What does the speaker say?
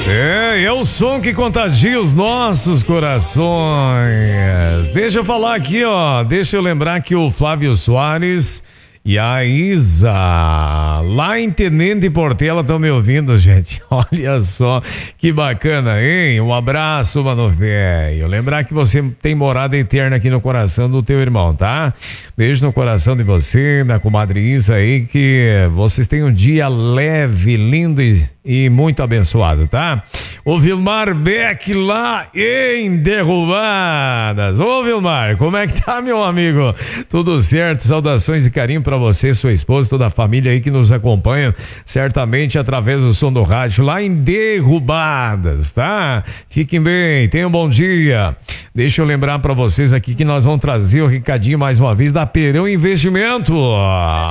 É o som que contagia os nossos corações. Deixa eu falar aqui, ó. Deixa eu lembrar que o Flávio Soares e a Isa, lá em Tenente Portela, estão me ouvindo, gente. Olha só que bacana, hein? Um abraço, mano velho. Lembrar que você tem morada eterna aqui no coração do teu irmão, tá? Beijo no coração de você, da comadre Isa aí, que vocês tenham um dia leve, lindo e muito abençoado, tá? O Vilmar Beck lá em Derrubadas. Ô Vilmar, como é que tá, meu amigo? Tudo certo? Saudações e carinho pra você, sua esposa, toda a família aí que nos acompanha, certamente através do som do rádio lá em Derrubadas, tá? Fiquem bem, tenham um bom dia. Deixa eu lembrar pra vocês aqui que nós vamos trazer o recadinho mais uma vez da Perão Investimento.